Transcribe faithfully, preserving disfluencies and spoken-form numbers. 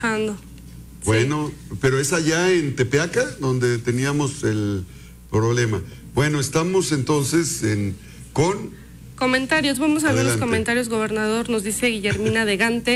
Ando. Bueno, sí. Pero es allá en Tepeaca donde teníamos el problema. Bueno, estamos entonces en con... Comentarios, vamos a ver los Adelante. comentarios, gobernador, nos dice Guillermina de Gante.